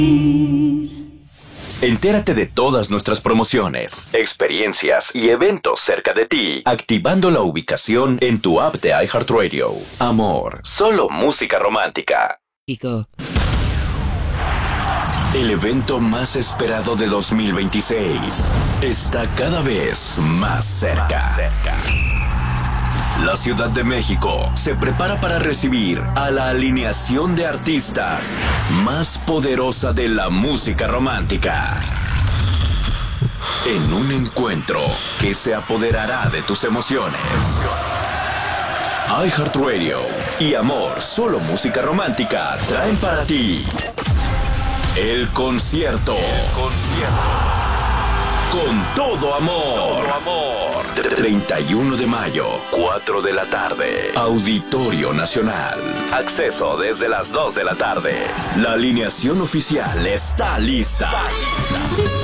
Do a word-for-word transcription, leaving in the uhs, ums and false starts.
Entérate de todas nuestras promociones, experiencias y eventos cerca de ti, activando la ubicación en tu app de iHeartRadio. Amor, solo música romántica. Kiko. El evento más esperado de dos mil veintiséis está cada vez más cerca. Más cerca. La Ciudad de México se prepara para recibir a la alineación de artistas más poderosa de la música romántica. En un encuentro que se apoderará de tus emociones. iHeartRadio y Amor, solo música romántica traen para ti el concierto. El concierto. Con todo amor. Todo amor. treinta y uno de mayo, cuatro de la tarde. Auditorio Nacional. Acceso desde las dos de la tarde. La alineación oficial está lista. Está lista.